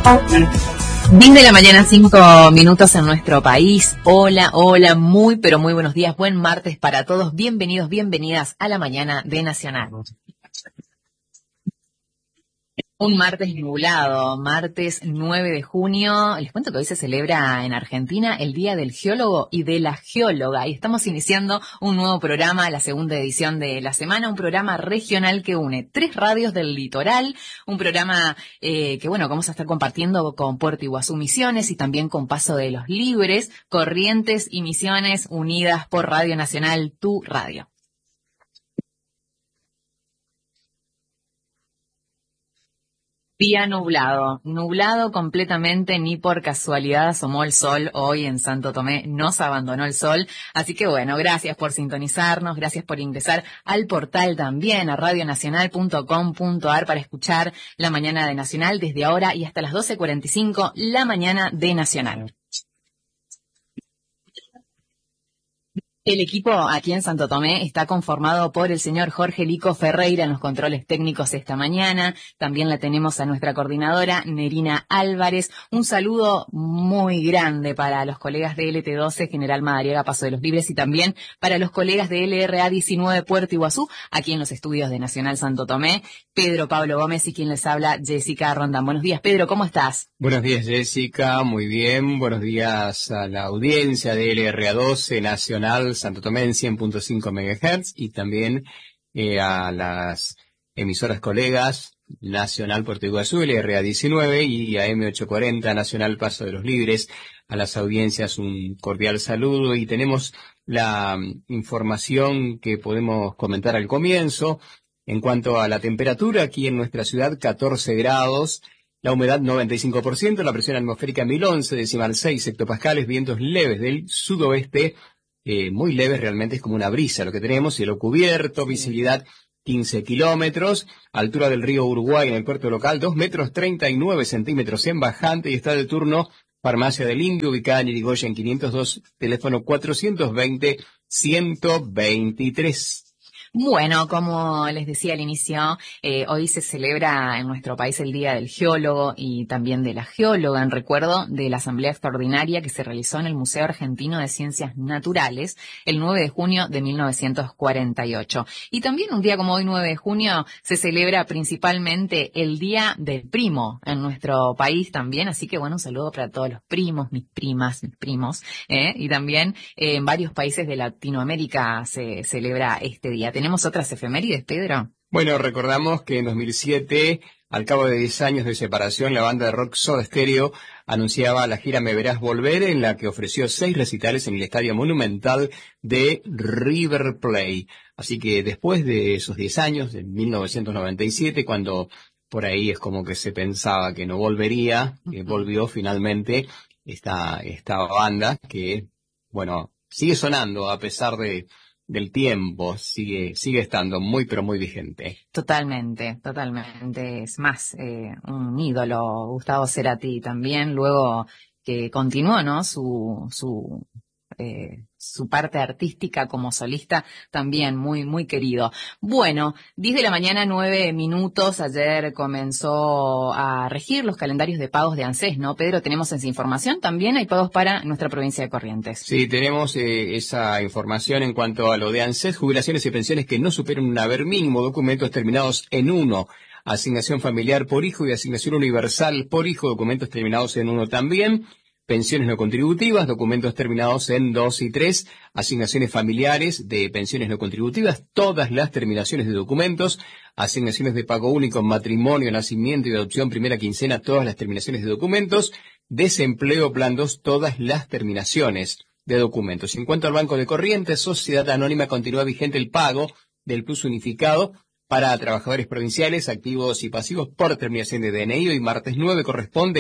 10 de la mañana, 5 minutos en nuestro país. Hola, hola, muy pero muy buenos días. Buen martes para todos. Bienvenidos, bienvenidas a la mañana de Nacional. Un martes nublado, martes 9 de junio. Les cuento que hoy se celebra en Argentina el Día del Geólogo y de la Geóloga. Y estamos iniciando un nuevo programa, la segunda edición de la semana, un programa regional que une 3 radios del litoral, un programa que vamos a estar compartiendo con Puerto Iguazú Misiones y también con Paso de los Libres, Corrientes y Misiones unidas por Radio Nacional, tu radio. Día nublado completamente, ni por casualidad asomó el sol hoy en Santo Tomé, nos abandonó el sol, así que gracias por sintonizarnos, gracias por ingresar al portal también, a radionacional.com.ar para escuchar la mañana de Nacional desde ahora y hasta las 12:45, la mañana de Nacional. El equipo aquí en Santo Tomé está conformado por el señor Jorge Lico Ferreira en los controles técnicos esta mañana. También la tenemos a nuestra coordinadora, Nerina Álvarez. Un saludo muy grande para los colegas de LT12, General Madariaga, Paso de los Libres, y también para los colegas de LRA 19, Puerto Iguazú, aquí en los estudios de Nacional Santo Tomé. Pedro Pablo Gómez y quien les habla, Jessica Rondán. Buenos días, Pedro, ¿cómo estás? Buenos días, Jessica, muy bien. Buenos días a la audiencia de LRA 12 Nacional Santo Tomé en 100.5 MHz y también a las emisoras colegas Nacional Puerto Iguazú, LRA 19 y AM 840 Nacional Paso de los Libres. A las audiencias un cordial saludo y tenemos la información que podemos comentar al comienzo. En cuanto a la temperatura, aquí en nuestra ciudad, 14 grados. La humedad 95%, la presión atmosférica 1011,6 hectopascales, vientos leves del sudoeste, muy leves realmente, es como una brisa lo que tenemos, cielo cubierto, visibilidad 15 kilómetros, altura del río Uruguay en el puerto local 2 metros 39 centímetros en bajante y está de turno Farmacia del Indio, ubicada en Irigoyen 502, teléfono 420-123. Bueno, como les decía al inicio, hoy se celebra en nuestro país el Día del Geólogo y también de la Geóloga, en recuerdo de la Asamblea Extraordinaria que se realizó en el Museo Argentino de Ciencias Naturales el 9 de junio de 1948. Y también un día como hoy, 9 de junio, se celebra principalmente el Día del Primo en nuestro país también, así que un saludo para todos los primos, mis primas, mis primos, y también en varios países de Latinoamérica se celebra este día. ¿Tenemos otras efemérides, Pedro? Bueno, recordamos que en 2007, al cabo de 10 años de separación, la banda de rock Soda Stereo anunciaba la gira Me Verás Volver, en la que ofreció 6 recitales en el Estadio Monumental de River Plate. Así que después de esos 10 años, en 1997, cuando por ahí es como que se pensaba que no volvería, volvió finalmente esta banda que, sigue sonando a pesar del tiempo, sigue estando muy pero muy vigente. Totalmente. Es más, un ídolo, Gustavo Cerati también, luego que continuó, ¿no? Su parte artística como solista, también muy, muy querido. Bueno, 10 de la mañana, 9 minutos. Ayer comenzó a regir los calendarios de pagos de ANSES, ¿no, Pedro? Tenemos esa información. También hay pagos para nuestra provincia de Corrientes. Sí, tenemos esa información en cuanto a lo de ANSES, jubilaciones y pensiones que no superen un haber mínimo, documentos terminados en 1, asignación familiar por hijo y asignación universal por hijo, documentos terminados en 1 también. Pensiones no contributivas, documentos terminados en 2 y 3, asignaciones familiares de pensiones no contributivas, todas las terminaciones de documentos, asignaciones de pago único, matrimonio, nacimiento y adopción, primera quincena, todas las terminaciones de documentos, desempleo, plan 2, todas las terminaciones de documentos. En cuanto al Banco de Corrientes, Sociedad Anónima, continúa vigente el pago del plus unificado para trabajadores provinciales, activos y pasivos por terminación de DNI. Hoy martes 9 corresponde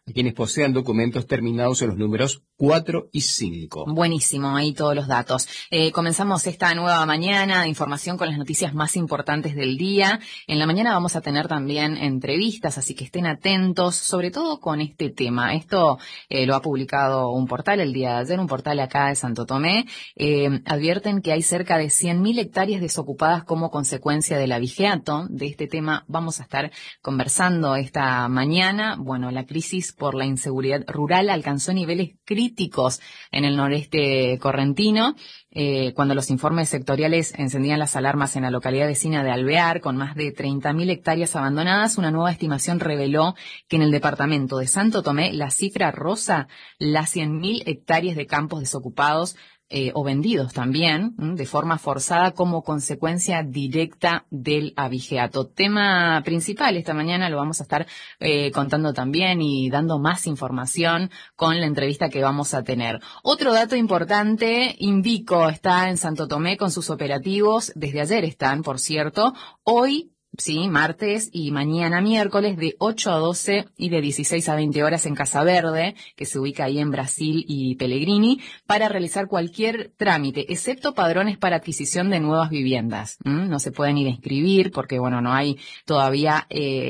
a quienes posean documentos terminados en los números 4 y 5. Buenísimo, ahí todos los datos. Comenzamos esta nueva mañana de información con las noticias más importantes del día. En la mañana vamos a tener también entrevistas, así que estén atentos, sobre todo con este tema. Esto lo ha publicado un portal el día de ayer, un portal acá de Santo Tomé. Advierten que hay cerca de 100.000 hectáreas desocupadas como consecuencia del abigeato. De este tema vamos a estar conversando esta mañana. Bueno, la crisis por la inseguridad rural alcanzó niveles críticos en el noreste correntino, cuando los informes sectoriales encendían las alarmas en la localidad vecina de Alvear, con más de 30.000 hectáreas abandonadas. Una nueva estimación reveló que en el departamento de Santo Tomé la cifra roza las 100.000 hectáreas de campos desocupados o vendidos también, de forma forzada como consecuencia directa del abigeato. Tema principal esta mañana, lo vamos a estar contando también y dando más información con la entrevista que vamos a tener. Otro dato importante, Invico está en Santo Tomé con sus operativos, desde ayer están, por cierto, hoy, sí, martes y mañana miércoles de 8 a 12 y de 16 a 20 horas en Casa Verde, que se ubica ahí en Brasil y Pellegrini, para realizar cualquier trámite, excepto padrones para adquisición de nuevas viviendas. No se pueden ir a inscribir porque, bueno, no hay todavía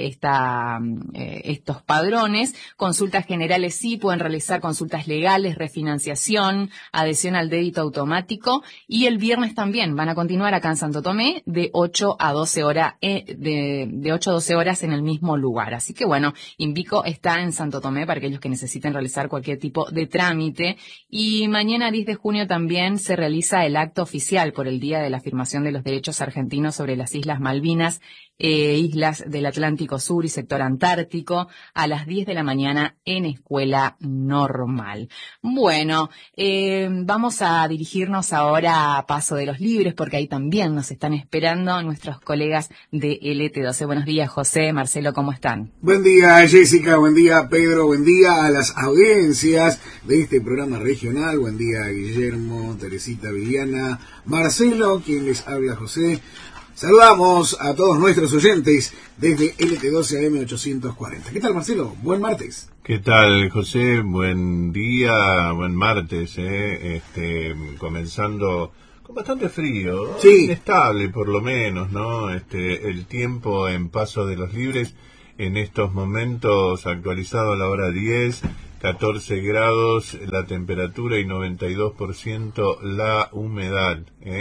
estos padrones. Consultas generales sí, pueden realizar consultas legales, refinanciación, adhesión al débito automático, y el viernes también van a continuar acá en Santo Tomé de 8 a 12 horas de 8 a 12 horas en el mismo lugar. Así que bueno, Invico está en Santo Tomé para aquellos que necesiten realizar cualquier tipo de trámite. Y mañana 10 de junio también se realiza el acto oficial por el Día de la Afirmación de los Derechos Argentinos sobre las Islas Malvinas, islas del Atlántico Sur y sector antártico, a las 10 de la mañana en Escuela Normal. Bueno, vamos a dirigirnos ahora a Paso de los Libres, porque ahí también nos están esperando nuestros colegas de LT12. Buenos días, José, Marcelo, ¿cómo están? Buen día, Jessica, buen día, Pedro, buen día a las audiencias de este programa regional. Buen día, Guillermo, Teresita, Viviana, Marcelo, quien les habla, José. Saludamos a todos nuestros oyentes desde LT12 AM 840. ¿Qué tal, Marcelo? Buen martes. ¿Qué tal, José? Buen día, buen martes, comenzando con bastante frío, sí, inestable por lo menos, ¿no? El tiempo en Paso de los Libres en estos momentos actualizado a la hora 10, 14 grados la temperatura y 92% la humedad,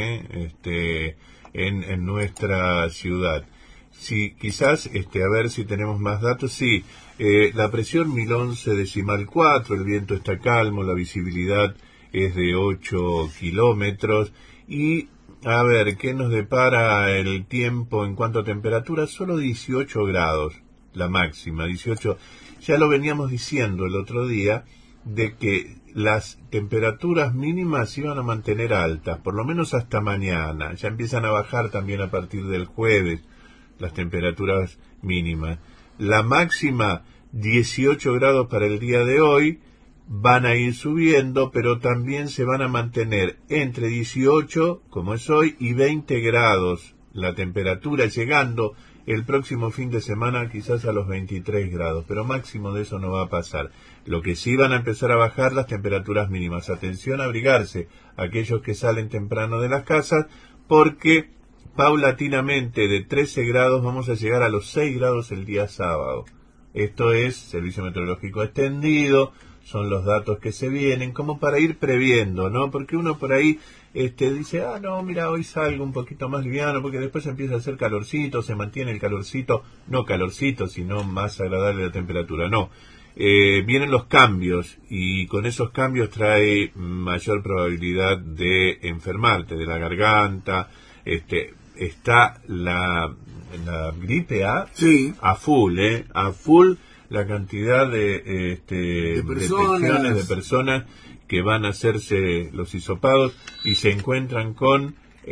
en nuestra ciudad. Sí, quizás, a ver si tenemos más datos. Sí, la presión 1011,4, el viento está calmo, la visibilidad es de 8 kilómetros. Y, a ver, ¿qué nos depara el tiempo en cuanto a temperatura? Solo 18 grados, la máxima, 18. Ya lo veníamos diciendo el otro día, de que las temperaturas mínimas iban a mantener altas, por lo menos hasta mañana. Ya empiezan a bajar también a partir del jueves las temperaturas mínimas. La máxima, 18 grados para el día de hoy, van a ir subiendo, pero también se van a mantener entre 18, como es hoy, y 20 grados la temperatura, llegando el próximo fin de semana quizás a los 23 grados, pero máximo de eso no va a pasar. Lo que sí van a empezar a bajar las temperaturas mínimas. Atención a abrigarse aquellos que salen temprano de las casas, porque paulatinamente de 13 grados vamos a llegar a los 6 grados el día sábado. Esto es Servicio Meteorológico Extendido, son los datos que se vienen, como para ir previendo, ¿no? Porque uno por ahí dice, no, mira, hoy salgo un poquito más liviano, porque después empieza a hacer calorcito, se mantiene el calorcito, no calorcito, sino más agradable la temperatura, no. Vienen los cambios, y con esos cambios trae mayor probabilidad de enfermarte, de la garganta. Está la gripe A, sí, a full, a full la cantidad de detecciones de personas que van a hacerse los hisopados y se encuentran con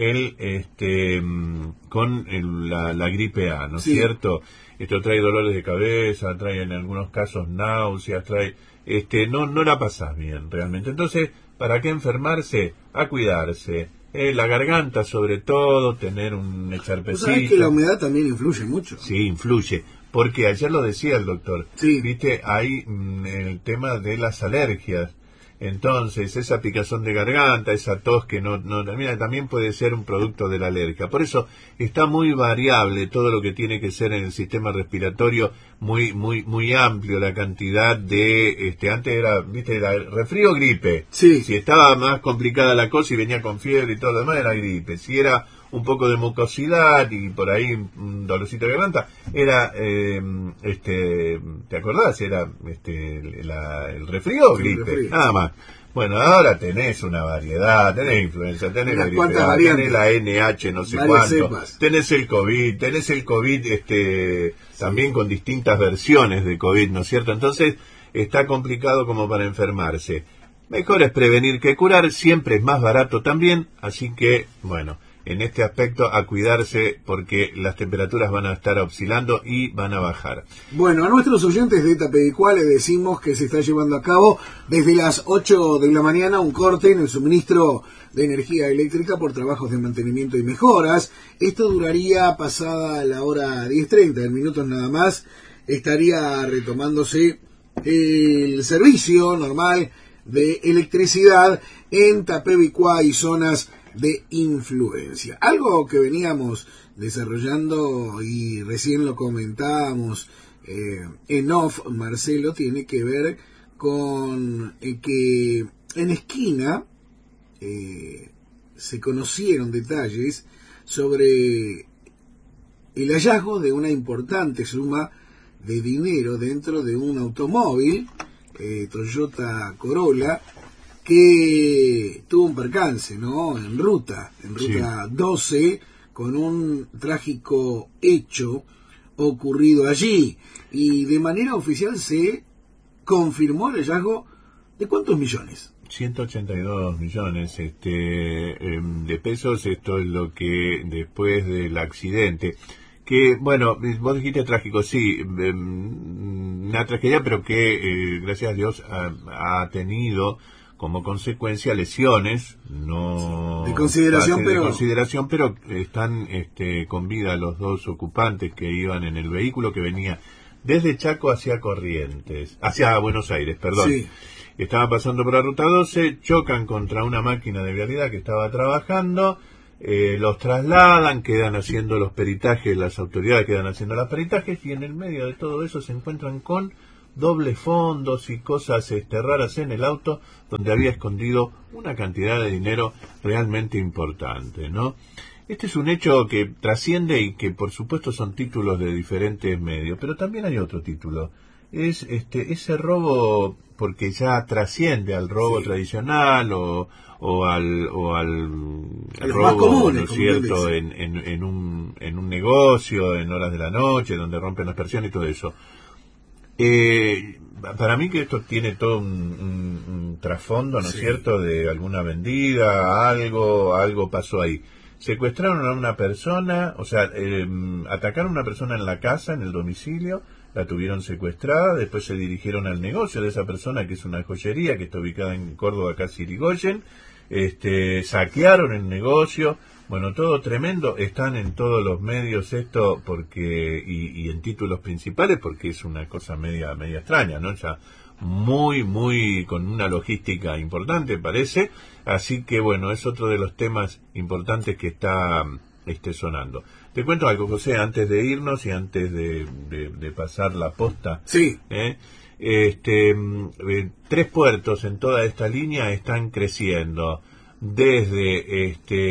la gripe A, ¿no es cierto? Esto trae dolores de cabeza, trae en algunos casos náuseas, trae no la pasás bien realmente. Entonces, ¿para qué enfermarse? A cuidarse. La garganta sobre todo, tener un echarpecito. ¿Sabes que la humedad también influye mucho? Sí, influye. porque ayer lo decía el doctor, Sí. viste, hay el tema de las alergias. Entonces, esa picazón de garganta, esa tos que no termina, también puede ser un producto de la alergia. Por eso está muy variable todo lo que tiene que ser en el sistema respiratorio, muy amplio la cantidad de, antes era, viste, era resfrío o gripe. Sí. Si estaba más complicada la cosa y venía con fiebre y todo lo demás, era gripe. Si era un poco de mucosidad y por ahí un dolorcito de garganta, era, ¿te acordás? Era el resfrío o gripe, resfrío, nada sí. más. Bueno, ahora tenés una variedad, tenés influenza, tenés la Unas gripe cuantas A, variantes. tenés la NH no sé Varias cuánto, cepas. tenés el COVID, también con distintas versiones de COVID, ¿no es cierto? Entonces, está complicado como para enfermarse. Mejor es prevenir que curar, siempre es más barato también, así que, bueno, en este aspecto a cuidarse porque las temperaturas van a estar oscilando y van a bajar. Bueno, a nuestros oyentes de Tapedicuá les decimos que se está llevando a cabo desde las 8 de la mañana un corte en el suministro de energía eléctrica por trabajos de mantenimiento y mejoras. Esto duraría pasada la hora 10:30, en minutos nada más estaría retomándose el servicio normal de electricidad en Tapebicuá y zonas de influencia. Algo que veníamos desarrollando y recién lo comentábamos en off, Marcelo, tiene que ver con que en Esquina se conocieron detalles sobre el hallazgo de una importante suma de dinero dentro de un automóvil Toyota Corolla que tuvo un percance, ¿no? En ruta Sí. 12, con un trágico hecho ocurrido allí. Y de manera oficial se confirmó el hallazgo de ¿cuántos millones? 182 millones de pesos. Esto es lo que después del accidente, que bueno, vos dijiste trágico, sí, una tragedia, pero que gracias a Dios ha tenido como consecuencia lesiones, no de consideración, de pero consideración, pero están con vida los dos ocupantes que iban en el vehículo que venía desde Chaco hacia Corrientes, hacia Buenos Aires, perdón. sí. Estaban pasando por la ruta 12, chocan contra una máquina de vialidad que estaba trabajando, los trasladan, quedan haciendo los peritajes, las autoridades quedan haciendo los peritajes, y en el medio de todo eso se encuentran con dobles fondos y cosas raras en el auto, donde había escondido una cantidad de dinero realmente importante, ¿no? Este es un hecho que trasciende y que por supuesto son títulos de diferentes medios, pero también hay otro título. Es ese robo, porque ya trasciende al robo Sí. tradicional o al A los robo, más comunes, ¿no es como cierto?, bien dice. en un negocio, en horas de la noche, donde rompen las persianas y todo eso. Para mí que esto tiene todo un trasfondo, ¿no es Sí. cierto?, de alguna vendida, algo pasó ahí. Secuestraron a una persona, o sea, atacaron a una persona en la casa, en el domicilio, la tuvieron secuestrada, después se dirigieron al negocio de esa persona, que es una joyería que está ubicada en Córdoba, casi Irigoyen, saquearon el negocio, bueno, todo tremendo, están en todos los medios esto, porque y en títulos principales, porque es una cosa media extraña, ¿no? Ya muy con una logística importante, parece, así que bueno, es otro de los temas importantes que está sonando. Te cuento algo, José, antes de irnos y antes de pasar la posta. Sí. 3 puertos en toda esta línea están creciendo. Desde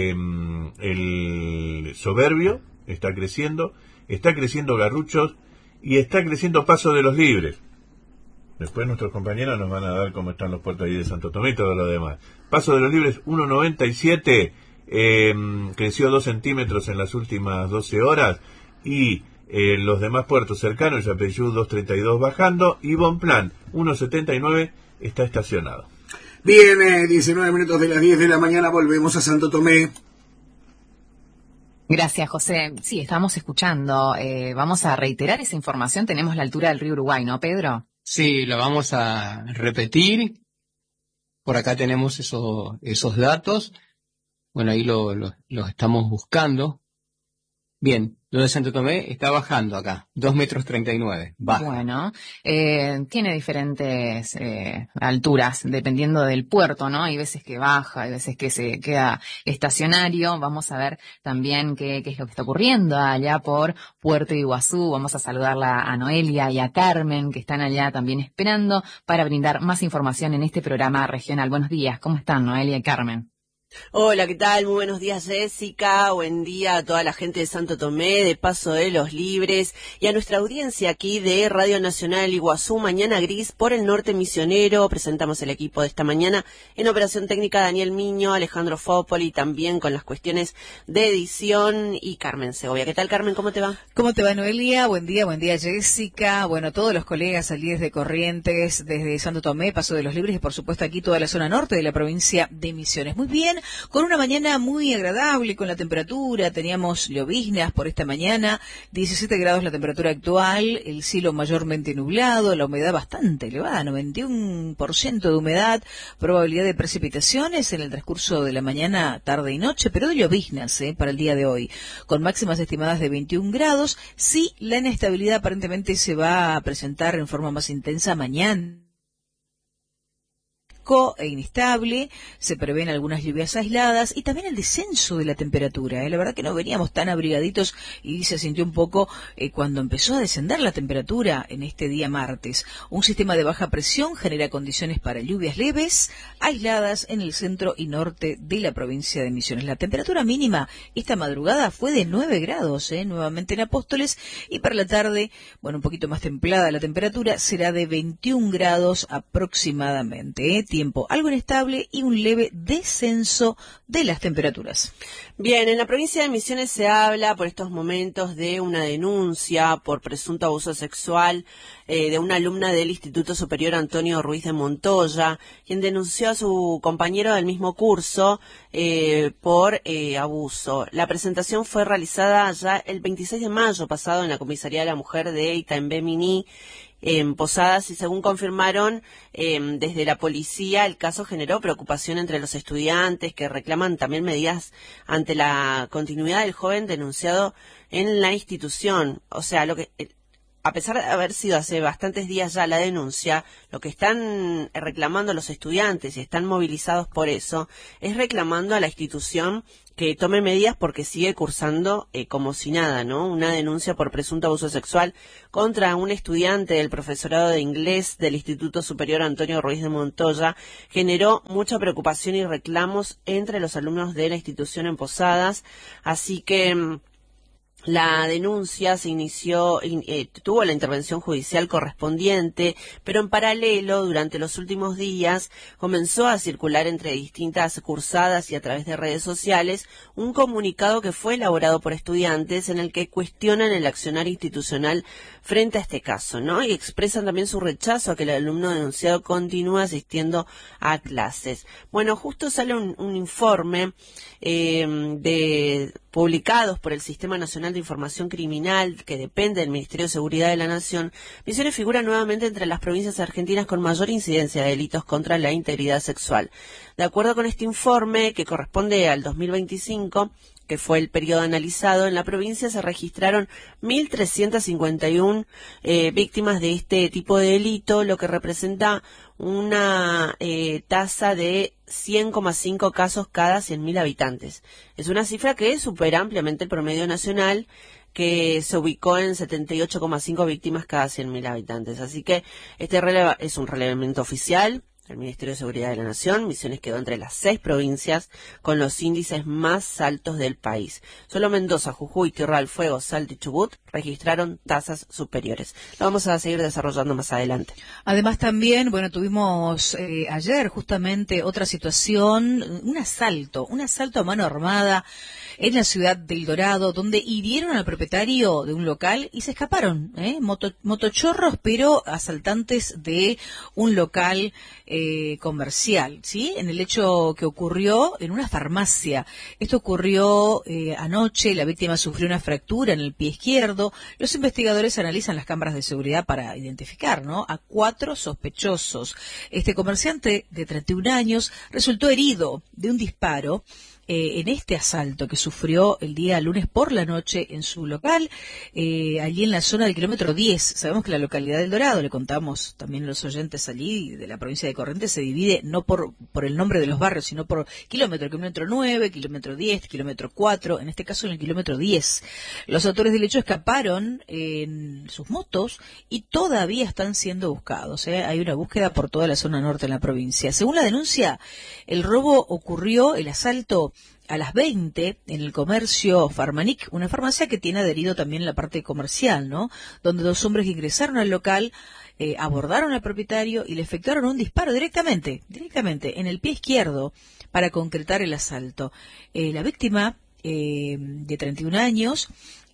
el Soberbio está creciendo Garruchos y está creciendo Paso de los Libres. Después nuestros compañeros nos van a dar cómo están los puertos ahí de Santo Tomé y todo lo demás. Paso de los Libres 1,97, creció 2 centímetros en las últimas 12 horas, y los demás puertos cercanos, Yapeyú 2,32 bajando, y Bonplan 1,79 está estacionado. Bien, 19 minutos de las 10 de la mañana, volvemos a Santo Tomé. Gracias, José. Sí, estamos escuchando. Vamos a reiterar esa información. Tenemos la altura del río Uruguay, ¿no, Pedro? Sí, lo vamos a repetir. Por acá tenemos esos datos. Bueno, ahí los estamos buscando. Bien, Lo de Santo Tomé está bajando acá, 2,39 metros, baja. Bueno, tiene diferentes alturas, dependiendo del puerto, ¿no? Hay veces que baja, hay veces que se queda estacionario. Vamos a ver también qué es lo que está ocurriendo allá por Puerto Iguazú. Vamos a saludarla a Noelia y a Carmen, que están allá también esperando para brindar más información en este programa regional. Buenos días, ¿cómo están, Noelia y Carmen? Hola, ¿qué tal? Muy buenos días, Jessica. Buen día a toda la gente de Santo Tomé, de Paso de los Libres, y a nuestra audiencia aquí de Radio Nacional Iguazú. Mañana gris por el norte misionero. Presentamos el equipo de esta mañana en operación técnica: Daniel Miño, Alejandro Fópoli, también con las cuestiones de edición, y Carmen Segovia. ¿Qué tal, Carmen? ¿Cómo te va? ¿Cómo te va, Noelia? Buen día, Jessica. Bueno, todos los colegas allí desde Corrientes, desde Santo Tomé, Paso de los Libres, y por supuesto aquí toda la zona norte de la provincia de Misiones. Muy bien. Con una mañana muy agradable con la temperatura, teníamos lloviznas por esta mañana, 17 grados la temperatura actual, el cielo mayormente nublado, la humedad bastante elevada, 91% de humedad, probabilidad de precipitaciones en el transcurso de la mañana, tarde y noche, pero de lloviznas para el día de hoy, con máximas estimadas de 21 grados. Sí, la inestabilidad aparentemente se va a presentar en forma más intensa mañana e inestable, se prevén algunas lluvias aisladas y también el descenso de la temperatura. La verdad que no veníamos tan abrigaditos y se sintió un poco cuando empezó a descender la temperatura en este día martes. Un sistema de baja presión genera condiciones para lluvias leves, aisladas en el centro y norte de la provincia de Misiones. La temperatura mínima esta madrugada fue de 9 grados, nuevamente en Apóstoles, y para la tarde, bueno, un poquito más templada la temperatura, será de 21 grados aproximadamente, tiempo algo inestable y un leve descenso de las temperaturas. Bien, en la provincia de Misiones se habla por estos momentos de una denuncia por presunto abuso sexual de una alumna del Instituto Superior Antonio Ruiz de Montoya, quien denunció a su compañero del mismo curso por abuso. La presentación fue realizada ya el 26 de mayo pasado en la Comisaría de la Mujer de Itaimbé Miní, en Posadas, y según confirmaron desde la policía, el caso generó preocupación entre los estudiantes, que reclaman también medidas ante la continuidad del joven denunciado en la institución. O sea, a pesar de haber sido hace bastantes días ya la denuncia, lo que están reclamando los estudiantes, y están movilizados por eso, es reclamando a la institución que tome medidas porque sigue cursando como si nada, ¿no? Una denuncia por presunto abuso sexual contra un estudiante del profesorado de inglés del Instituto Superior Antonio Ruiz de Montoya generó mucha preocupación y reclamos entre los alumnos de la institución en Posadas, así que la denuncia se inició, tuvo la intervención judicial correspondiente, pero en paralelo, durante los últimos días, comenzó a circular entre distintas cursadas y a través de redes sociales un comunicado que fue elaborado por estudiantes en el que cuestionan el accionar institucional frente a este caso, ¿no? Y expresan también su rechazo a que el alumno denunciado continúe asistiendo a clases. Bueno, justo sale un informe publicados por el Sistema Nacional de Información Criminal, que depende del Ministerio de Seguridad de la Nación. Misiones figura nuevamente entre las provincias argentinas con mayor incidencia de delitos contra la integridad sexual. De acuerdo con este informe, que corresponde al 2025, que fue el periodo analizado, en la provincia se registraron 1.351 víctimas de este tipo de delito, lo que representa una tasa de 100,5 casos cada 100.000 habitantes. Es una cifra que supera ampliamente el promedio nacional, que se ubicó en 78,5 víctimas cada 100.000 habitantes. Así que este es un relevamiento oficial del Ministerio de Seguridad de la Nación. Misiones quedó entre las 6 provincias con los índices más altos del país. Solo Mendoza, Jujuy, Tierra del Fuego, Salta y Chubut registraron tasas superiores. Lo vamos a seguir desarrollando más adelante. Además también, bueno, tuvimos ayer justamente otra situación, un asalto a mano armada en la ciudad del Dorado, donde hirieron al propietario de un local y se escaparon, motochorros, pero asaltantes de un local comercial, ¿sí? En el hecho que ocurrió en una farmacia. Esto ocurrió anoche, la víctima sufrió una fractura en el pie izquierdo. Los investigadores analizan las cámaras de seguridad para identificar, ¿no?, a 4 sospechosos. Este comerciante de 31 años resultó herido de un disparo en este asalto que sufrió el día lunes por la noche en su local, allí en la zona del kilómetro 10. Sabemos que la localidad del Dorado, le contamos también a los oyentes allí de la provincia de Corrientes, se divide no por el nombre de los barrios, sino por kilómetro 9, kilómetro 10, kilómetro 4, en este caso en el kilómetro 10. Los autores del hecho escaparon en sus motos y todavía están siendo buscados. Hay una búsqueda por toda la zona norte de la provincia. Según la denuncia, el robo ocurrió, el asalto, a las 20 en el comercio Farmanic, una farmacia que tiene adherido también la parte comercial, ¿no? Donde dos hombres ingresaron al local, abordaron al propietario y le efectuaron un disparo directamente en el pie izquierdo para concretar el asalto. La víctima, de 31 años,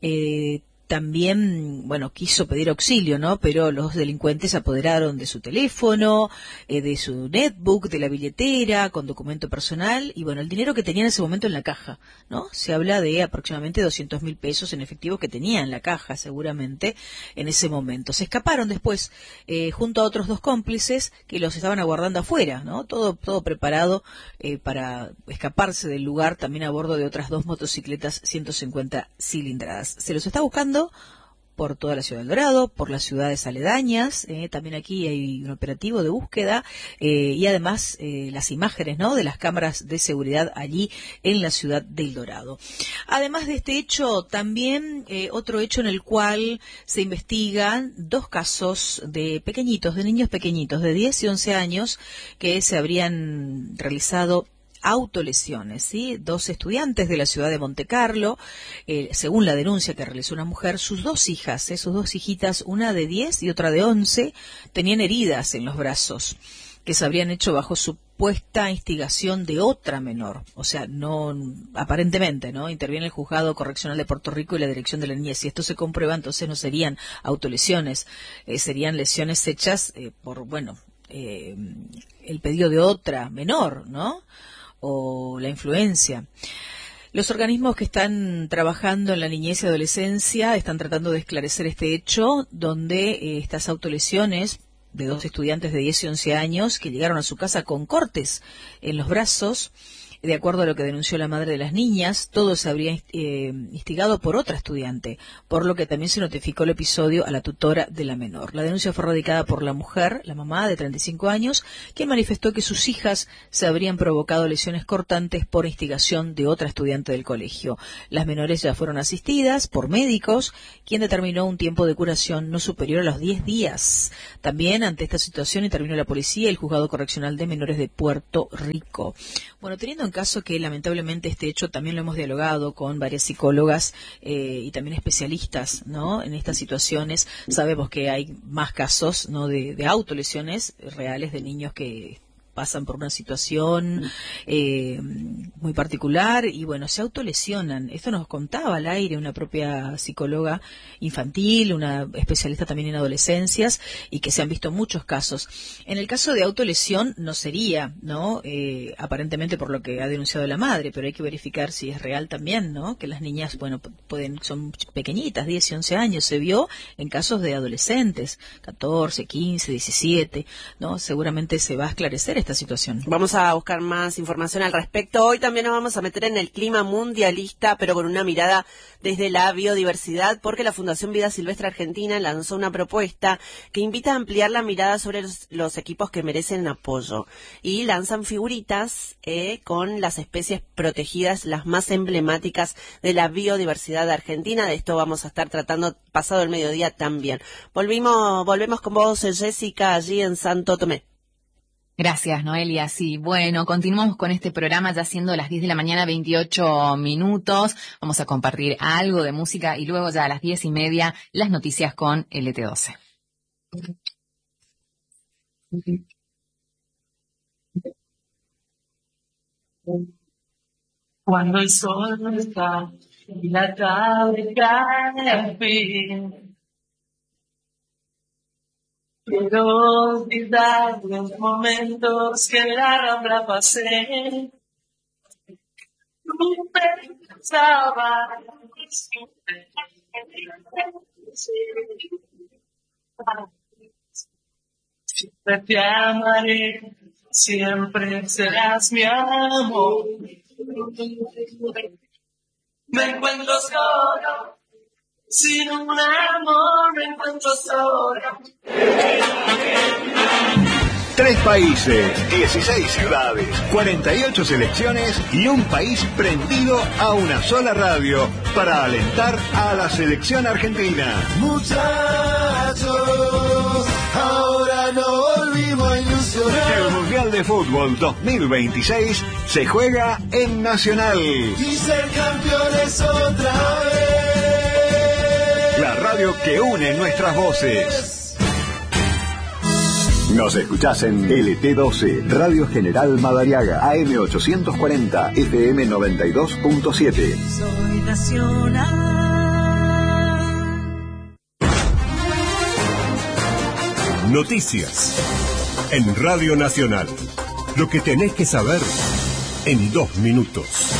también, quiso pedir auxilio, ¿no? Pero los delincuentes se apoderaron de su teléfono, de su netbook, de la billetera, con documento personal, y el dinero que tenía en ese momento en la caja, ¿no? Se habla de aproximadamente 200.000 pesos en efectivo que tenía en la caja, seguramente, en ese momento. Se escaparon después, junto a otros dos cómplices que los estaban aguardando afuera, ¿no? Todo preparado, para escaparse del lugar, también a bordo de otras dos motocicletas 150 cilindradas. Se los está buscando por toda la ciudad del Dorado, por las ciudades aledañas, también aquí hay un operativo de búsqueda, y además las imágenes, ¿no?, de las cámaras de seguridad allí en la ciudad del Dorado. Además de este hecho, también otro hecho en el cual se investigan dos casos de niños pequeñitos de 10 y 11 años que se habrían realizado autolesiones, ¿sí? Dos estudiantes de la ciudad de Montecarlo, según la denuncia que realizó una mujer, sus dos hijas, sus dos hijitas, una de 10 y otra de 11, tenían heridas en los brazos que se habrían hecho bajo supuesta instigación de otra menor. O sea, no, aparentemente, ¿no? Interviene el Juzgado Correccional de Puerto Rico y la Dirección de la Niñez. Si esto se comprueba, entonces no serían autolesiones, serían lesiones hechas por, el pedido de otra menor, ¿no? O la influencia. Los organismos que están trabajando en la niñez y adolescencia están tratando de esclarecer este hecho, donde estas autolesiones de dos estudiantes de 10 y 11 años que llegaron a su casa con cortes en los brazos, de acuerdo a lo que denunció la madre de las niñas, todo se habría instigado por otra estudiante, por lo que también se notificó el episodio a la tutora de la menor. La denuncia fue radicada por la mujer, la mamá de 35 años, que manifestó que sus hijas se habrían provocado lesiones cortantes por instigación de otra estudiante del colegio. Las menores ya fueron asistidas por médicos, quien determinó un tiempo de curación no superior a los 10 días. También, ante esta situación, intervino la policía y el Juzgado Correccional de Menores de Puerto Rico. Teniendo en caso que lamentablemente este hecho también lo hemos dialogado con varias psicólogas y también especialistas, ¿no?, en estas situaciones, sabemos que hay más casos, ¿no?, de autolesiones reales de niños que pasan por una situación muy particular y se autolesionan. Esto nos contaba al aire una propia psicóloga infantil, una especialista también en adolescencias, y que se han visto muchos casos. En el caso de autolesión no sería, ¿no?, aparentemente por lo que ha denunciado la madre, pero hay que verificar si es real también, ¿no?, que las niñas, son pequeñitas, 10 y 11 años, se vio en casos de adolescentes, 14, 15, 17, ¿no? Seguramente se va a esclarecer esta situación. Vamos a buscar más información al respecto. Hoy también nos vamos a meter en el clima mundialista, pero con una mirada desde la biodiversidad, porque la Fundación Vida Silvestre Argentina lanzó una propuesta que invita a ampliar la mirada sobre los equipos que merecen apoyo. Y lanzan figuritas con las especies protegidas, las más emblemáticas de la biodiversidad argentina. De esto vamos a estar tratando pasado el mediodía también. Volvemos con vos, Jessica, allí en Santo Tomé. Gracias, Noelia. Sí, continuamos con este programa ya siendo las 10 de la mañana, 28 minutos. Vamos a compartir algo de música y luego ya a las 10:30 las noticias con LT12. Cuando el sol no está y la tarde cae al fin, quiero olvidar los momentos que en la Rambla pasé. Tú pensabas siempre te amaré, siempre serás mi amor. Me encuentro solo, sin un amor me encuentro solo. 3 países, 16 ciudades, 48 selecciones y un país prendido a una sola radio para alentar a la selección argentina. Muchachos, ahora no volvimos a ilusionar. El Mundial de Fútbol 2026 se juega en Nacional. Y ser campeones otra vez. La radio que une nuestras voces. Nos escuchás en LT12, Radio General Madariaga, AM 840, FM 92.7. Soy nacional. Noticias en Radio Nacional. Lo que tenés que saber en 2 minutos.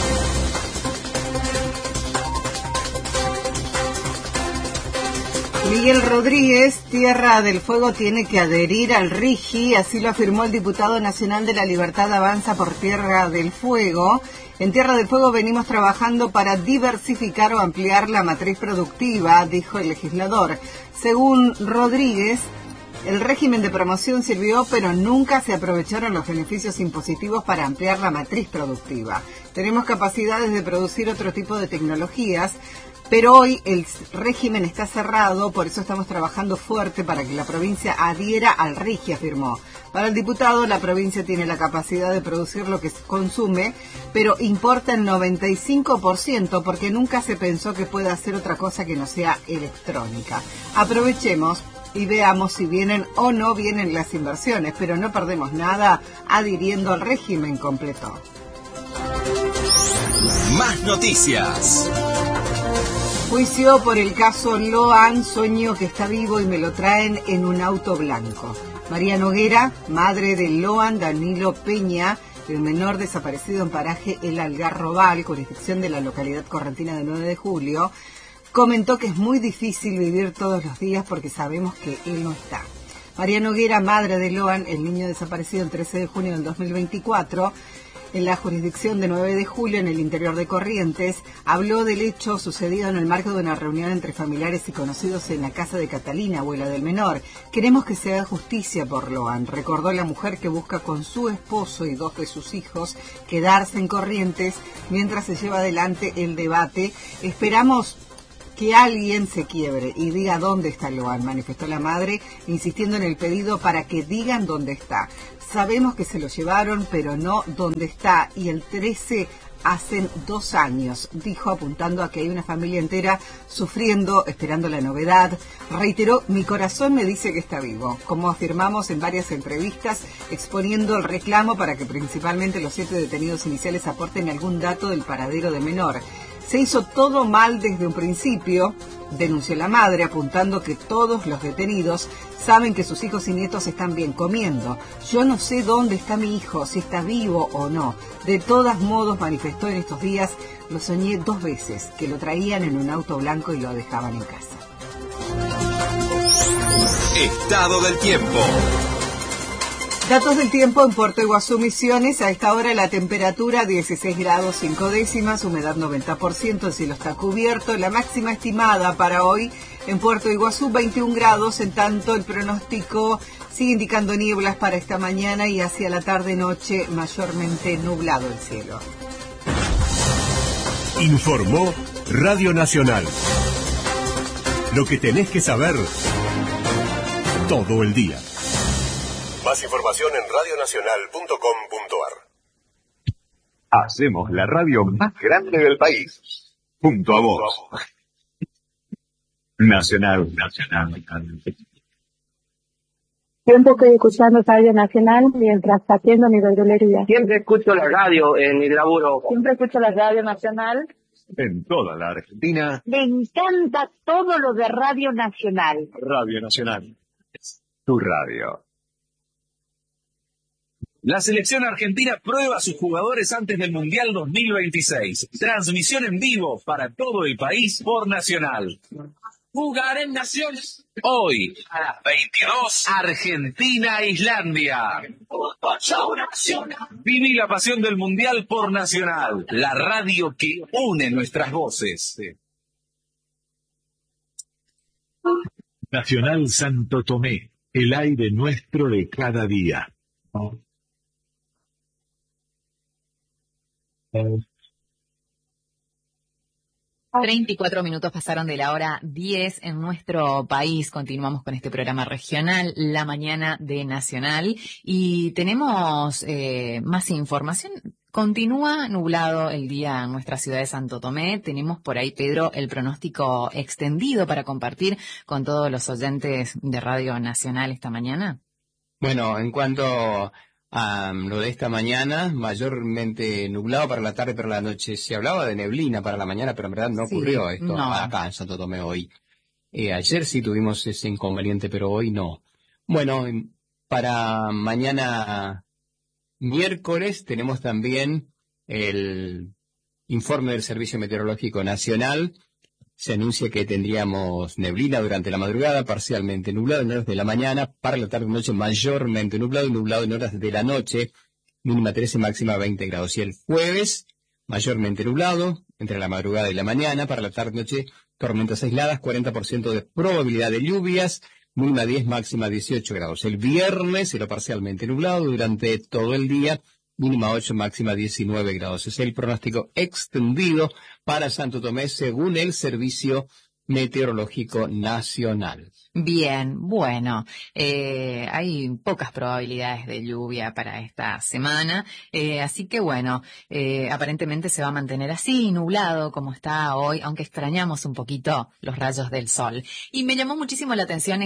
Miguel Rodríguez, Tierra del Fuego tiene que adherir al RIGI, así lo afirmó el diputado nacional de la Libertad Avanza por Tierra del Fuego. En Tierra del Fuego venimos trabajando para diversificar o ampliar la matriz productiva, dijo el legislador. Según Rodríguez, el régimen de promoción sirvió, pero nunca se aprovecharon los beneficios impositivos para ampliar la matriz productiva. Tenemos capacidades de producir otro tipo de tecnologías, pero hoy el régimen está cerrado, por eso estamos trabajando fuerte para que la provincia adhiera al RIGI, afirmó. Para el diputado, la provincia tiene la capacidad de producir lo que se consume, pero importa el 95% porque nunca se pensó que pueda hacer otra cosa que no sea electrónica. Aprovechemos y veamos si vienen o no vienen las inversiones, pero no perdemos nada adhiriendo al régimen completo. Más noticias. Juicio por el caso Loan, sueño que está vivo y me lo traen en un auto blanco. María Noguera, madre de Loan Danilo Peña, el menor desaparecido en paraje El Algarrobal, jurisdicción de la localidad correntina de 9 de julio, comentó que es muy difícil vivir todos los días porque sabemos que él no está. María Noguera, madre de Loan, el niño desaparecido el 13 de junio del 2024, en la jurisdicción de 9 de julio, en el interior de Corrientes, habló del hecho sucedido en el marco de una reunión entre familiares y conocidos en la casa de Catalina, abuela del menor. Queremos que se haga justicia por Loan, recordó la mujer que busca con su esposo y 2 de sus hijos quedarse en Corrientes mientras se lleva adelante el debate. Esperamos que alguien se quiebre y diga dónde está Loan, manifestó la madre, insistiendo en el pedido para que digan dónde está. Sabemos que se lo llevaron, pero no dónde está, y el 13 hacen 2 años, dijo, apuntando a que hay una familia entera sufriendo, esperando la novedad. Reiteró, mi corazón me dice que está vivo, como afirmamos en varias entrevistas, exponiendo el reclamo para que principalmente los 7 detenidos iniciales aporten algún dato del paradero de menor. Se hizo todo mal desde un principio, denunció la madre, apuntando que todos los detenidos saben que sus hijos y nietos están bien comiendo. Yo no sé dónde está mi hijo, si está vivo o no. De todos modos, manifestó en estos días, lo soñé 2 veces, que lo traían en un auto blanco y lo dejaban en casa. Estado del tiempo. Datos del tiempo en Puerto Iguazú, Misiones. A esta hora la temperatura 16 grados 5 décimas, humedad 90%, el cielo está cubierto. La máxima estimada para hoy en Puerto Iguazú 21 grados, en tanto el pronóstico sigue indicando nieblas para esta mañana y hacia la tarde-noche mayormente nublado el cielo. Informó Radio Nacional. Lo que tenés que saber todo el día. Más información en radionacional.com.ar. Hacemos la radio más grande del país. Junto a vos. Nacional. Siempre estoy escuchando Radio Nacional mientras haciendo mi verdulería. Siempre escucho la radio en mi laburo. Siempre escucho la Radio Nacional. En toda la Argentina. Me encanta todo lo de Radio Nacional. Radio Nacional. Tu radio. La selección argentina prueba a sus jugadores antes del Mundial 2026. Transmisión en vivo para todo el país por Nacional. Jugar en Naciones. Hoy, a las 22, Argentina-Islandia. Viví la pasión del Mundial por Nacional, la radio que une nuestras voces. Nacional Santo Tomé, el aire nuestro de cada día. 34 minutos pasaron de la hora 10 en nuestro país. Continuamos con este programa regional, La Mañana de Nacional, y tenemos más información. Continúa nublado el día en nuestra ciudad de Santo Tomé. Tenemos por ahí, Pedro, el pronóstico extendido para compartir con todos los oyentes de Radio Nacional esta mañana. Bueno, en cuanto a lo de esta mañana, mayormente nublado para la tarde, para la noche. Se hablaba de neblina para la mañana, pero en verdad no ocurrió esto acá en Santo Tomé hoy. Ayer sí tuvimos ese inconveniente, pero hoy no. Bueno, para mañana miércoles tenemos también el informe del Servicio Meteorológico Nacional. Se anuncia que tendríamos neblina durante la madrugada, parcialmente nublado en horas de la mañana, para la tarde y noche mayormente nublado y nublado en horas de la noche, mínima 13, máxima 20 grados. Y el jueves, mayormente nublado, entre la madrugada y la mañana, para la tarde y noche, tormentas aisladas, 40% de probabilidad de lluvias, mínima 10, máxima 18 grados. El viernes será parcialmente nublado durante todo el día, mínima 8, máxima 19 grados. Es el pronóstico extendido para Santo Tomé según el Servicio Meteorológico Nacional. Bien, bueno, hay pocas probabilidades de lluvia para esta semana, así que bueno, aparentemente se va a mantener así, nublado como está hoy, aunque extrañamos un poquito los rayos del sol. Y me llamó muchísimo la atención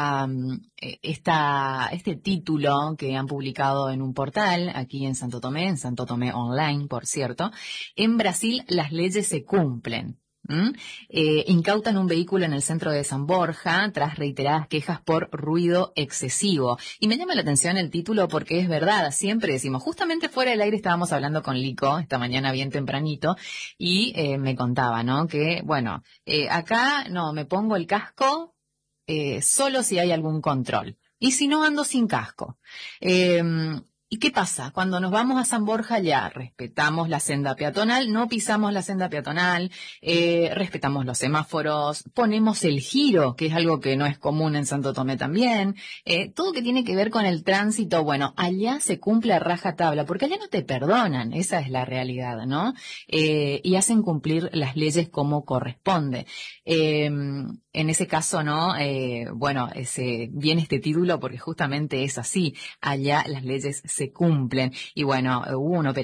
este título que han publicado en un portal aquí en Santo Tomé Online, por cierto. En Brasil las leyes se cumplen. Incautan un vehículo en el centro de San Borja tras reiteradas quejas por ruido excesivo. Y me llama la atención el título porque es verdad, siempre decimos, justamente fuera del aire estábamos hablando con Lico esta mañana bien tempranito y me contaba, ¿no? Que, bueno, acá no, me pongo el casco solo si hay algún control. Y si no, ando sin casco. ¿Y qué pasa? Cuando nos vamos a San Borja ya respetamos la senda peatonal, no pisamos la senda peatonal, respetamos los semáforos, ponemos el giro, que es algo que no es común en Santo Tomé también, todo que tiene que ver con el tránsito, bueno, allá se cumple a rajatabla, porque allá no te perdonan, esa es la realidad, ¿no? Y hacen cumplir las leyes como corresponde. En ese caso, ¿no? Bueno, viene este título porque justamente es así, allá las leyes se cumplen. Y bueno, hubo un